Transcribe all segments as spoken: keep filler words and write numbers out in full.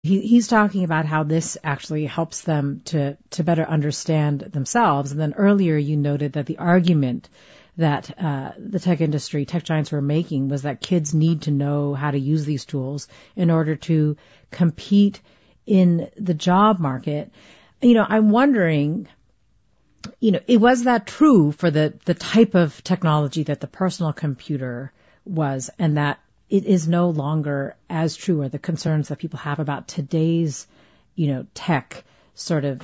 He, he's talking about how this actually helps them to, to better understand themselves. And then earlier you noted that the argument that uh, the tech industry, tech giants were making was that kids need to know how to use these tools in order to compete in the job market. You know, I'm wondering, you know, it was that true for the, the type of technology that the personal computer was, and that it is no longer as true, or the concerns that people have about today's, you know, tech sort of,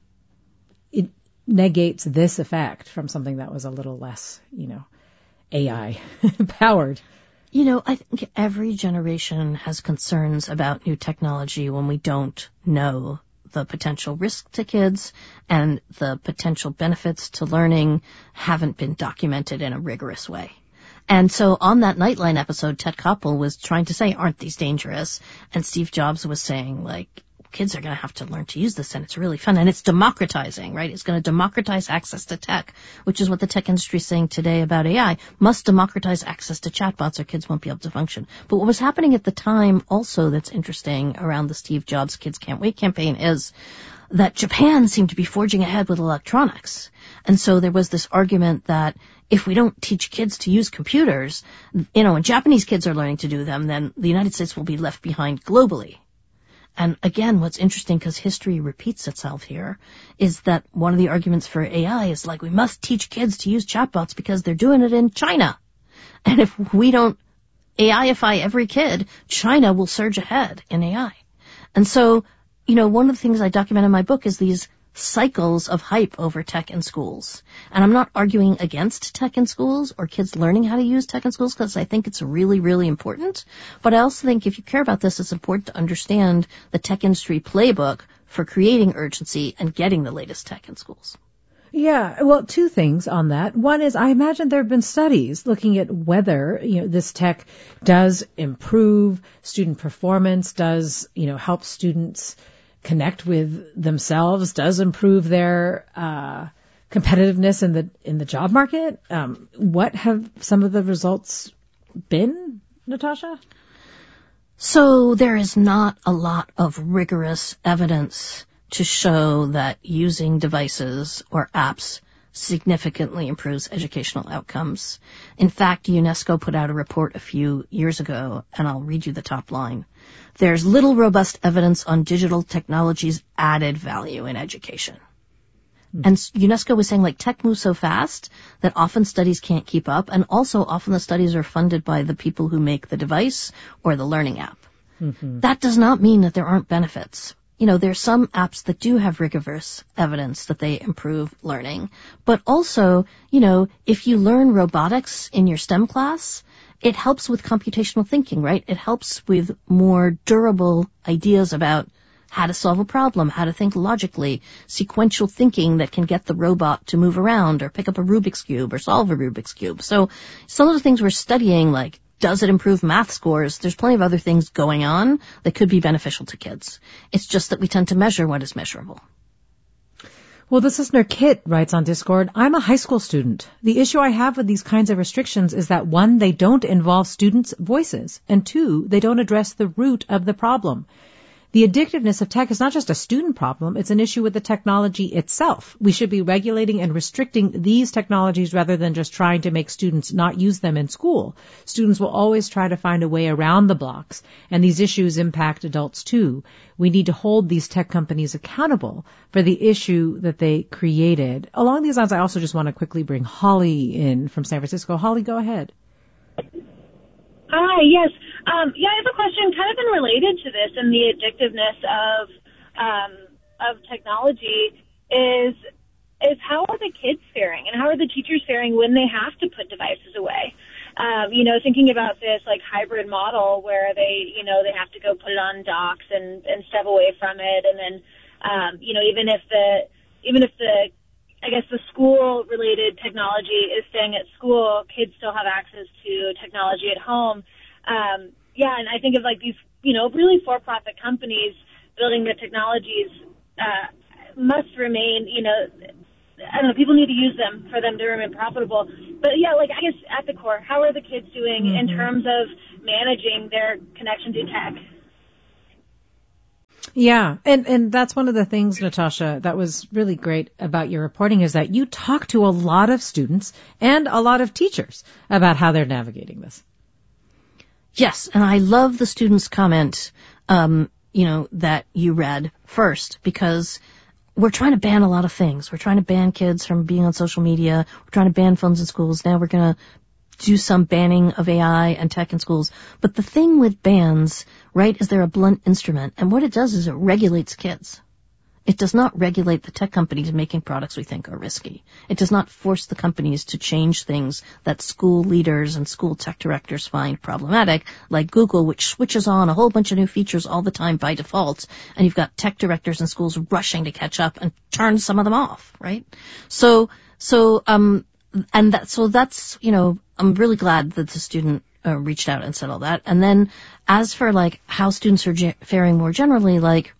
it negates this effect from something that was a little less, you know, A I powered. You know, I think every generation has concerns about new technology when we don't know the potential risk to kids and the potential benefits to learning haven't been documented in a rigorous way. And so on that Nightline episode, Ted Koppel was trying to say, aren't these dangerous? And Steve Jobs was saying, like, kids are going to have to learn to use this, and it's really fun. And it's democratizing, right? It's going to democratize access to tech, which is what the tech industry is saying today about A I. Must democratize access to chatbots or kids won't be able to function. But what was happening at the time also that's interesting around the Steve Jobs Kids Can't Wait campaign is that Japan seemed to be forging ahead with electronics. And so there was this argument that if we don't teach kids to use computers, you know, and Japanese kids are learning to do them, then the United States will be left behind globally. And again, what's interesting, because history repeats itself here, is that one of the arguments for A I is like, we must teach kids to use chatbots because they're doing it in China. And if we don't A I-ify every kid, China will surge ahead in A I. And so, you know, one of the things I document in my book is these cycles of hype over tech in schools. And I'm not arguing against tech in schools or kids learning how to use tech in schools, because I think it's really, really important. But I also think if you care about this, it's important to understand the tech industry playbook for creating urgency and getting the latest tech in schools. Yeah, well, two things on that. One is, I imagine there have been studies looking at whether, you know, this tech does improve student performance, does, you know, help students connect with themselves, does improve their uh competitiveness in the in the job market. Um, what have some of the results been, Natasha? So there is not a lot of rigorous evidence to show that using devices or apps significantly improves educational outcomes. In fact, UNESCO put out a report a few years ago, and I'll read you the top line. There's little robust evidence on digital technology's added value in education. Mm. And UNESCO was saying, like, tech moves so fast that often studies can't keep up, and also often the studies are funded by the people who make the device or the learning app. Mm-hmm. That does not mean that there aren't benefits. You know, there's some apps that do have rigorous evidence that they improve learning. But also, you know, if you learn robotics in your STEM class, it helps with computational thinking, right? It helps with more durable ideas about how to solve a problem, how to think logically, sequential thinking that can get the robot to move around or pick up a Rubik's Cube or solve a Rubik's Cube. So some of the things we're studying, like, does it improve math scores? There's plenty of other things going on that could be beneficial to kids. It's just that we tend to measure what is measurable. Well, this listener Kit writes on Discord, I'm a high school student. The issue I have with these kinds of restrictions is that, one, they don't involve students' voices, and two, they don't address the root of the problem. The addictiveness of tech is not just a student problem, it's an issue with the technology itself. We should be regulating and restricting these technologies rather than just trying to make students not use them in school. Students will always try to find a way around the blocks, and these issues impact adults too. We need to hold these tech companies accountable for the issue that they created. Along these lines, I also just want to quickly bring Holly in from San Francisco. Holly, go ahead. Hi, yes. Um, yeah, I have a question kind of been related to this, and the addictiveness of um, of technology is is how are the kids faring, and how are the teachers faring when they have to put devices away? Um, you know, thinking about this like hybrid model where they, you know, they have to go put it on docks and, and step away from it, and then, um, you know, even if the even if the I guess the school-related technology is staying at school, kids still have access to technology at home. Um, yeah, and I think of like these, you know, really for-profit companies building the technologies uh, must remain, you know, I don't know, people need to use them for them to remain profitable. But yeah, like I guess at the core, how are the kids doing mm-hmm. in terms of managing their connection to tech? Yeah, and and that's one of the things, Natasha, that was really great about your reporting is that you talk to a lot of students and a lot of teachers about how they're navigating this. Yes, and I love the students' comment, um, you know, that you read first, because we're trying to ban a lot of things. We're trying to ban kids from being on social media. We're trying to ban phones in schools. Now we're going to do some banning of A I and tech in schools. But the thing with bans, right, is they're a blunt instrument. And what it does is it regulates kids. It does not regulate the tech companies making products we think are risky. It does not force the companies to change things that school leaders and school tech directors find problematic, like Google, which switches on a whole bunch of new features all the time by default, and you've got tech directors in schools rushing to catch up and turn some of them off, right? So, so, um, and that, so that's, you know, I'm really glad that the student uh, reached out and said all that. And then as for like how students are ge- faring more generally, like,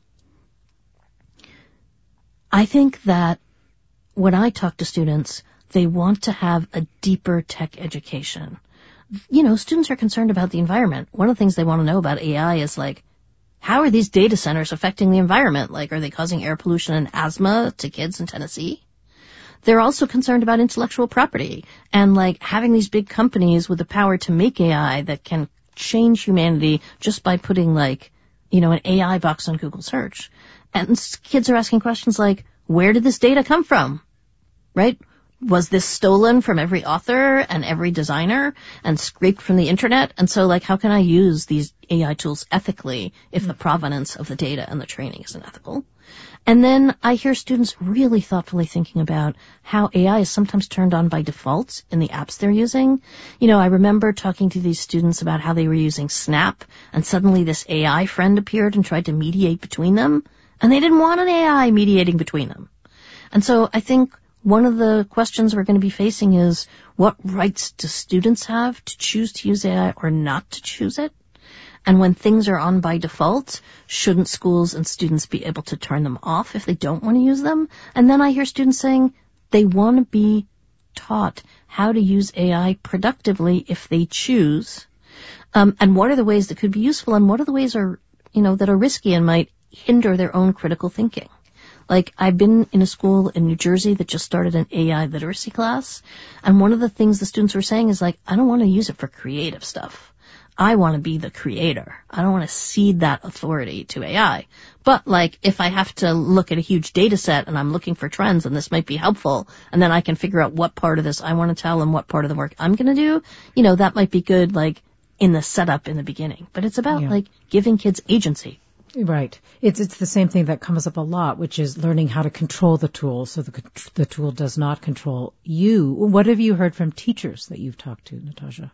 I think that when I talk to students, they want to have a deeper tech education. You know, students are concerned about the environment. One of the things they want to know about A I is like, how are these data centers affecting the environment? Like, are they causing air pollution and asthma to kids in Tennessee? They're also concerned about intellectual property and like having these big companies with the power to make A I that can change humanity just by putting like, you know, an A I box on Google search. And kids are asking questions like, where did this data come from? Right? Was this stolen from every author and every designer and scraped from the internet? And so, like, how can I use these A I tools ethically if the provenance of the data and the training isn't ethical? And then I hear students really thoughtfully thinking about how A I is sometimes turned on by default in the apps they're using. You know, I remember talking to these students about how they were using Snap, and suddenly this A I friend appeared and tried to mediate between them. And they didn't want an A I mediating between them. And so I think one of the questions we're going to be facing is, what rights do students have to choose to use A I or not to choose it? And when things are on by default, shouldn't schools and students be able to turn them off if they don't want to use them? And then I hear students saying they want to be taught how to use A I productively if they choose. Um, and what are the ways that could be useful, and what are the ways are, you know, that are risky and might hinder their own critical thinking. Like, I've been in a school in New Jersey that just started an A I literacy class, and one of the things the students were saying is like, I don't want to use it for creative stuff. I want to be the creator. I don't want to cede that authority to A I. But like, if I have to look at a huge data set and I'm looking for trends and this might be helpful, and then I can figure out what part of this I want to tell and what part of the work I'm going to do, you know, that might be good, like, in the setup in the beginning. But it's about yeah. like giving kids agency. Right. It's it's the same thing that comes up a lot, which is learning how to control the tool so the the tool does not control you. What have you heard from teachers that you've talked to, Natasha?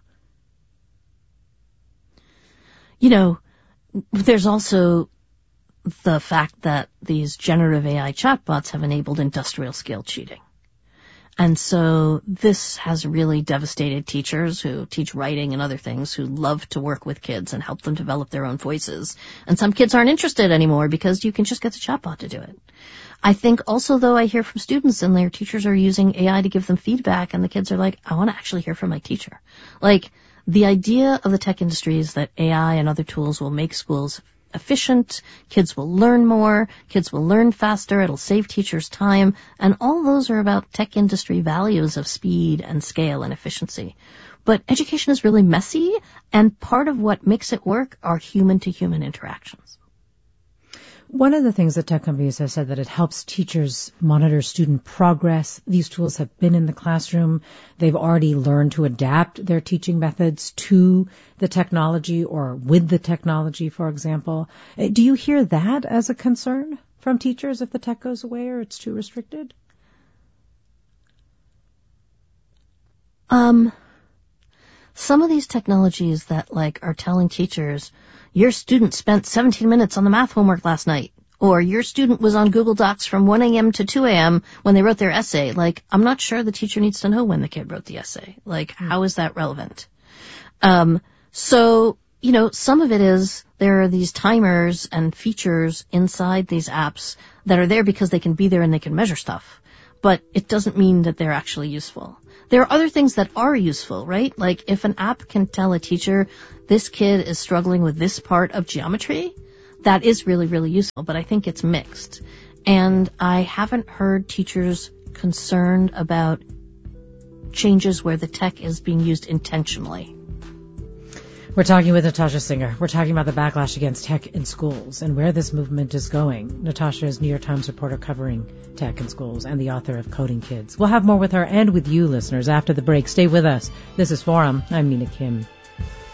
You know, there's also the fact that these generative A I chatbots have enabled industrial scale cheating. And so this has really devastated teachers who teach writing and other things, who love to work with kids and help them develop their own voices. And some kids aren't interested anymore because you can just get the chatbot to do it. I think also, though, I hear from students and their teachers are using A I to give them feedback, and the kids are like, I want to actually hear from my teacher. Like, the idea of the tech industry is that A I and other tools will make schools efficient, kids will learn more, kids will learn faster, it'll save teachers time, and all those are about tech industry values of speed and scale and efficiency. But education is really messy, and part of what makes it work are human-to-human interactions. One of the things that tech companies have said that it helps teachers monitor student progress. These tools have been in the classroom. They've already learned to adapt their teaching methods to the technology or with the technology, for example. Do you hear that as a concern from teachers if the tech goes away or it's too restricted? Um, some of these technologies that like are telling teachers, your student spent seventeen minutes on the math homework last night, or your student was on Google Docs from one a.m. to two a.m. when they wrote their essay. Like, I'm not sure the teacher needs to know when the kid wrote the essay. Like, mm. how is that relevant? Um, so, you know, some of it is there are these timers and features inside these apps that are there because they can be there and they can measure stuff. But it doesn't mean that they're actually useful. There are other things that are useful, right? Like, if an app can tell a teacher, this kid is struggling with this part of geometry, that is really, really useful, but I think it's mixed. And I haven't heard teachers concerned about changes where the tech is being used intentionally. We're talking with Natasha Singer. We're talking about the backlash against tech in schools and where this movement is going. Natasha is New York Times reporter covering tech in schools and the author of Coding Kids. We'll have more with her and with you, listeners, after the break. Stay with us. This is Forum. I'm Mina Kim.